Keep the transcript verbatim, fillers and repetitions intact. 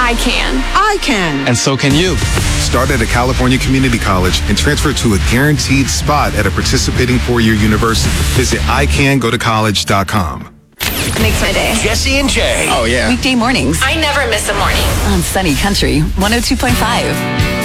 I can. I can. And so can you. Start at a California community college and transfer to a guaranteed spot at a participating four-year university. Visit I can go to college dot com. Makes my day. Jesse and Jay. Oh, yeah. Weekday mornings I never miss a morning. on Sunny Country one oh two point five.